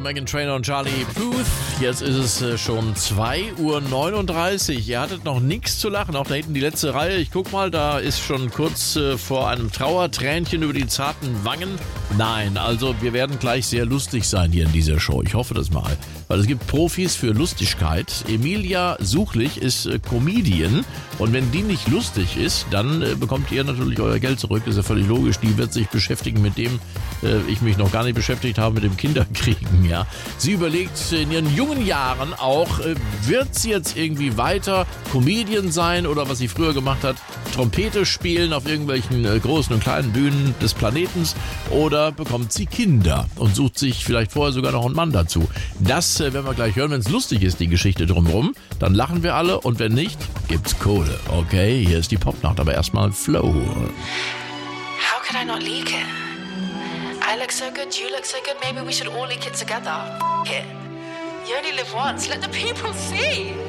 Meghan Trainor und Charlie Puth. Jetzt ist es schon 2:39 Uhr. Ihr hattet noch nichts zu lachen. Auch da hinten die letzte Reihe. Ich guck mal, da ist schon kurz vor einem Trauertränchen über die zarten Wangen. Nein, also wir werden gleich sehr lustig sein hier in dieser Show. Ich hoffe das mal. Weil es gibt Profis für Lustigkeit. Emilia Suchlich ist Comedian. Und wenn die nicht lustig ist, dann bekommt ihr natürlich euer Geld zurück. Das ist ja völlig logisch. Die wird sich beschäftigen mit dem, ich mich noch gar nicht beschäftigt habe, mit dem Kinderkriegen. Ja. Sie überlegt in ihren jungen Jahren auch, wird sie jetzt irgendwie weiter Comedian sein oder was sie früher gemacht hat, Trompete spielen auf irgendwelchen großen und kleinen Bühnen des Planetens, oder bekommt sie Kinder und sucht sich vielleicht vorher sogar noch einen Mann dazu. Das werden wir gleich hören. Wenn es lustig ist, die Geschichte drumherum, dann lachen wir alle, und wenn nicht, gibt's Kohle. Okay, hier ist die Popnacht, aber erstmal Flow. How could I not leak it? I look so good, you look so good, maybe we should all leak it together. F*** it. You only live once, let the people see.